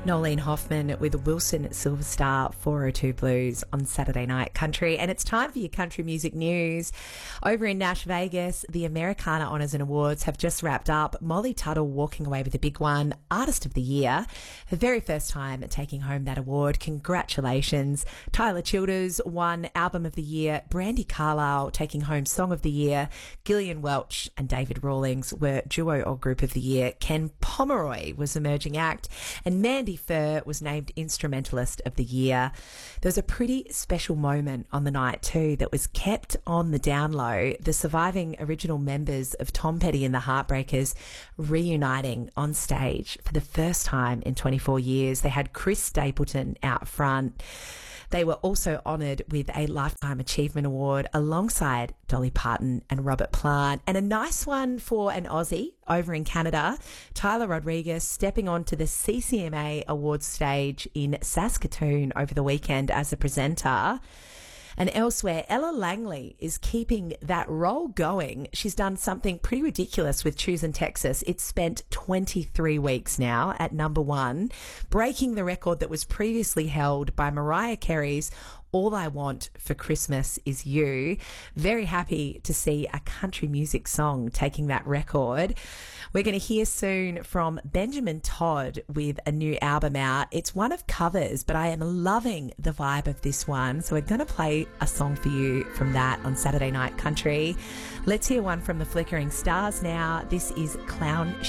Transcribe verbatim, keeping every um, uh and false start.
Nolene Hoffman with Wilson Silverstar four oh two Blues on Saturday Night Country. And it's time for your country music news. Over in Nash Vegas, the Americana Honours and Awards have just wrapped up. Molly Tuttle walking away with the big one, Artist of the Year. The very first time taking home that award. Congratulations. Tyler Childers won Album of the Year. Brandy Carlisle taking home Song of the Year. Gillian Welch and David Rawlings were Duo or Group of the Year. Ken Pomeroy was Emerging Act. And Mandy Fur was named Instrumentalist of the Year. There was a pretty special moment on the night too that was kept on the down low. The surviving original members of Tom Petty and the Heartbreakers reuniting on stage for the first time in twenty-four years. They had Chris Stapleton out front. They were also honoured with a Lifetime Achievement Award alongside Dolly Parton and Robert Plant. And a nice one for an Aussie over in Canada, Tyler Rodriguez stepping onto the C C M A Awards stage in Saskatoon over the weekend as a presenter. And elsewhere, Ella Langley is keeping that role going. She's done something pretty ridiculous with Choosing Texas. It's spent twenty-three weeks now at number one, breaking the record that was previously held by Mariah Carey's All I Want for Christmas Is You. Very happy to see a country music song taking that record. We're going to hear soon from Benjamin Todd with a new album out. It's one of covers, but I am loving the vibe of this one. So we're going to play a song for you from that on Saturday Night Country. Let's hear one from the Flickering Stars now. This is Clown